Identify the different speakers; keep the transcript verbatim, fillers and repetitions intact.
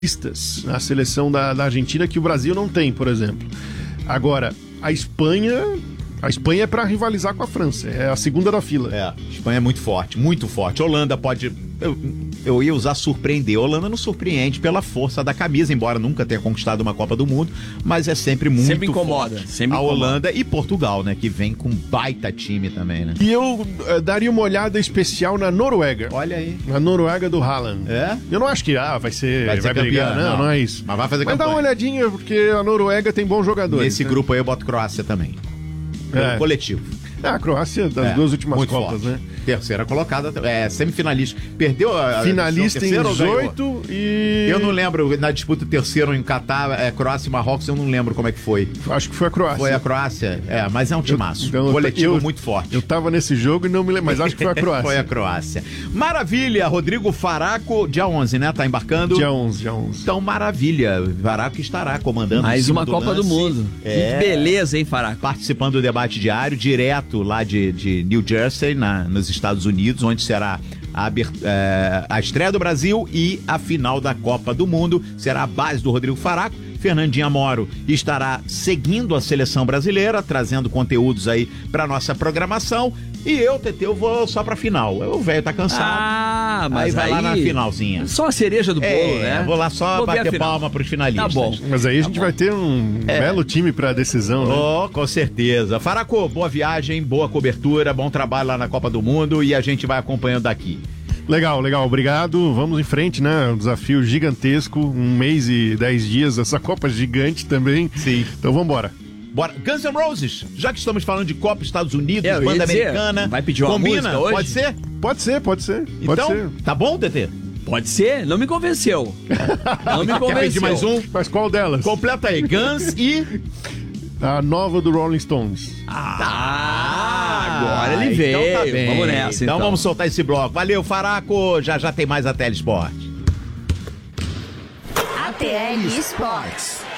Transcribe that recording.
Speaker 1: a seleção da, da Argentina, que o Brasil não tem, por exemplo. Agora, a Espanha... A Espanha é para rivalizar com a França, é a segunda da fila.
Speaker 2: É, a Espanha é muito forte, muito forte. A Holanda pode... Eu, eu ia usar surpreender. A Holanda não surpreende pela força da camisa, embora nunca tenha conquistado uma Copa do Mundo, mas é sempre muito
Speaker 3: sempre incomoda,
Speaker 2: forte.
Speaker 3: Sempre
Speaker 2: a
Speaker 3: incomoda.
Speaker 2: Holanda e Portugal, né, que vem com baita time também, né?
Speaker 1: E eu uh, daria uma olhada especial na Noruega.
Speaker 2: Olha aí.
Speaker 1: Na Noruega do Haaland.
Speaker 2: É?
Speaker 1: Eu não acho que ah, vai ser,
Speaker 2: vai,
Speaker 1: vai
Speaker 2: ser
Speaker 1: brigar,
Speaker 2: campeã,
Speaker 1: não,
Speaker 2: não,
Speaker 1: não é isso.
Speaker 2: Mas vai fazer
Speaker 1: Mas
Speaker 2: campanha.
Speaker 1: dá uma olhadinha, porque a Noruega tem bons jogadores.
Speaker 2: Nesse
Speaker 1: né?
Speaker 2: grupo aí eu boto Croácia também. É. Coletivo.
Speaker 1: É, a Croácia das
Speaker 2: é,
Speaker 1: duas últimas Copas,
Speaker 2: forte.
Speaker 1: né?
Speaker 2: Terceira colocada, é, semifinalista. Perdeu a
Speaker 1: finalista em dezoito e...
Speaker 2: Eu não lembro, na disputa terceiro em Catar, é, Croácia e Marrocos, eu não lembro como é que foi.
Speaker 1: Acho que foi a Croácia.
Speaker 2: Foi a Croácia, é, mas é um timaço.
Speaker 1: Eu, então,
Speaker 2: coletivo
Speaker 1: eu,
Speaker 2: muito forte.
Speaker 1: Eu tava nesse jogo e não me lembro, mas acho que foi a Croácia.
Speaker 2: Foi a Croácia. Maravilha, Rodrigo Faraco, dia onze, né? Tá embarcando?
Speaker 1: Dia onze, dia onze.
Speaker 2: Então, maravilha. Faraco estará comandando.
Speaker 3: Mais uma
Speaker 2: do
Speaker 3: Copa
Speaker 2: lance.
Speaker 3: do Mundo.
Speaker 2: É.
Speaker 3: Que beleza, hein, Faraco?
Speaker 2: Participando do debate diário, direto lá de, de New Jersey, na, nos Estados Unidos, onde será a, é, a estreia do Brasil e a final da Copa do Mundo. Será a base do Rodrigo Faraco. Fernandinha Moro estará seguindo a seleção brasileira, trazendo conteúdos aí pra nossa programação. E eu, Tetê, eu vou só pra final. O velho tá cansado.
Speaker 3: Ah, mas
Speaker 2: aí vai
Speaker 3: aí...
Speaker 2: lá na finalzinha.
Speaker 3: Só a cereja do bolo,
Speaker 2: é,
Speaker 3: né?
Speaker 2: Vou lá só vou bater palma pros finalistas.
Speaker 3: Tá bom.
Speaker 1: Mas aí a
Speaker 3: tá
Speaker 1: gente
Speaker 3: bom.
Speaker 1: vai ter um é. belo time pra decisão, né?
Speaker 2: Oh, com certeza. Faraco, boa viagem, boa cobertura, bom trabalho lá na Copa do Mundo e a gente vai acompanhando daqui.
Speaker 1: Legal, legal, obrigado. Vamos em frente, né? Um desafio gigantesco, um mês e dez dias, essa Copa gigante também.
Speaker 2: Sim.
Speaker 1: Então vamos embora.
Speaker 2: Bora. Guns N' Roses, já que estamos falando de Copa Estados Unidos,
Speaker 3: é,
Speaker 2: banda
Speaker 3: dizer,
Speaker 2: americana.
Speaker 3: Vai pedir uma
Speaker 2: combina?
Speaker 3: música hoje?
Speaker 2: Pode ser?
Speaker 1: Pode ser, pode ser. Pode
Speaker 2: então,
Speaker 1: ser.
Speaker 2: Tá bom, Tetê?
Speaker 3: Pode ser, não me convenceu. Não me convenceu.
Speaker 2: Quer pedir mais um?
Speaker 1: Mas qual delas?
Speaker 2: Completa aí, Guns e...
Speaker 1: A nova do Rolling Stones.
Speaker 3: Ah, agora ele veio.
Speaker 2: Então tá bem.
Speaker 3: Vamos nessa, então.
Speaker 2: Então vamos soltar esse bloco. Valeu, Faraco. Já já tem mais a Tele Esporte.
Speaker 4: A T L Esportes.